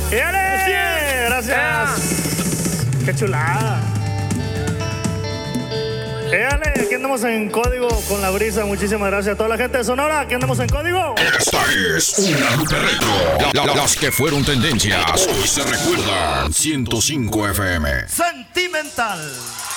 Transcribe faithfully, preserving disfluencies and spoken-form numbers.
¡Yale! Gracias. Qué chulada. ¡Yale! Aquí andamos en código con la brisa. Muchísimas gracias a toda la gente de Sonora. Aquí andamos en código. Esta es una nube retro. La- la- las que fueron tendencias hoy se recuerdan. ciento cinco F M. Sentimental.